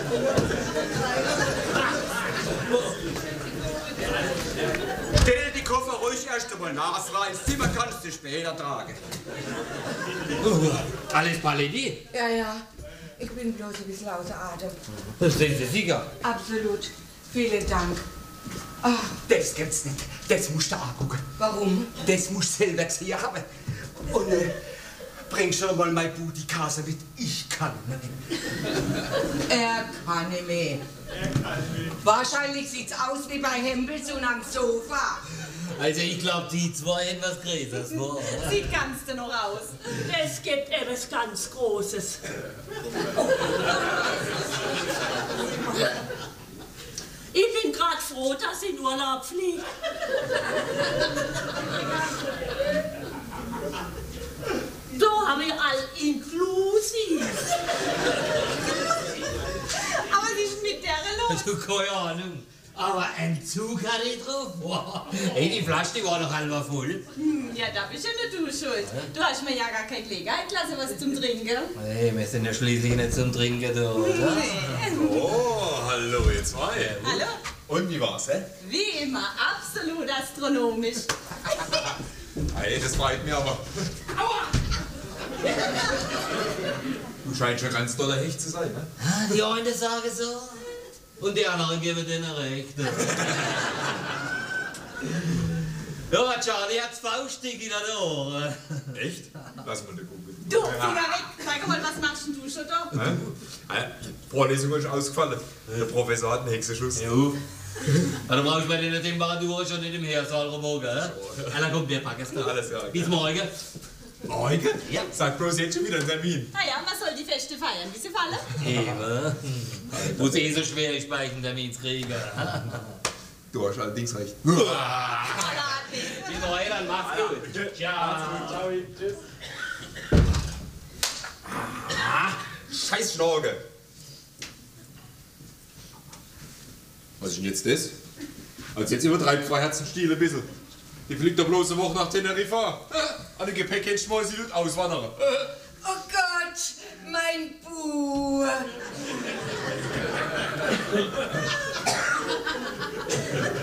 Stell die Koffer ruhig erst einmal nach, rein. Das Zimmer kannst du später tragen. Alles Paletti? Ja, ja. Ich bin bloß ein bisschen außer Atem. Das sind Sie sicher? Absolut. Vielen Dank. Ach, Das gibt's nicht. Das musst du angucken. warum? Das musst du selber gesehen haben. Und bring schon mal mein Booty-Kase mit. Ich kann. Er kann nicht mehr. Wahrscheinlich sieht's aus wie bei Hempelson am Sofa. Also ich glaube, die zwei hätten was Größeres vor. Sieht ganz noch aus. Es gibt etwas ganz Großes. Ich bin gerade froh, dass ich in Urlaub fliege. Da haben wir all inklusiv. Aber was ist mit der los? Du, keine Ahnung. Aber ein Zug hatte ich drauf. Wow. Hey, die Flasche die war noch halber voll. Ja, da bist ja nicht du schuld. Du hast mir ja gar keine Gelegenheit gelassen, was zum Trinken. Hey, wir sind ja schließlich nicht zum Trinken da, oder? Oh, hallo ihr zwei. Hallo? Und wie war's, hä? Wie immer, absolut astronomisch. Hey, das freut mich aber. Aua! Du scheinst schon ganz doller Hecht zu sein, ne? Ah, die einen sagen so. Und die anderen geben denen recht. Ja, Charlie hat's faustig in den Ohren. Echt? Lass mal ne gucken. Du, Finger weg! Sag mal, was machst denn du schon da? Vorlesung ist ausgefallen. Der Professor hat einen Hexenschuss. Jo. Also brauchst du bei den Temperaturen schon in dem Hörsaal rumhocken, hä? Einer kommt, wir packen es da. Alles ja. Bis morgen. Morgen? Ja. Sag bloß jetzt schon wieder einen Termin. Naja, man soll die Feste feiern, wie sie fallen. Eben. Wo es eh so schwer ist, bei einen Termin zu kriegen. Du hast allerdings recht. Bis morgen, dann mach's gut. Ciao. Tschüss. Scheiß Schnorge. Was ist denn jetzt das? Also jetzt übertreibt Frau Herzenstiel ein bisschen. Die fliegt doch bloß eine Woche nach Teneriffa. An den Gepäck schmeißen sie dort auswandern. Oh Gott, mein Buh.